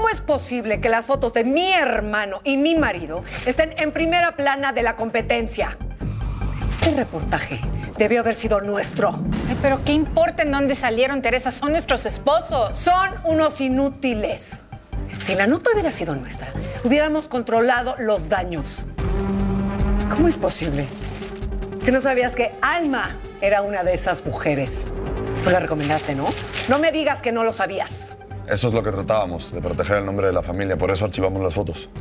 ¿Cómo es posible que las fotos de mi hermano y mi marido estén en primera plana de la competencia? Este reportaje debió haber sido nuestro. Ay, pero ¿qué importa en dónde salieron, Teresa? Son nuestros esposos. Son unos inútiles. Si la nota hubiera sido nuestra, hubiéramos controlado los daños. ¿Cómo es posible que no sabías que Alma era una de esas mujeres? Tú la recomendaste, ¿no? No me digas que no lo sabías. Eso es lo que tratábamos, de proteger el nombre de la familia. Por eso archivamos las fotos.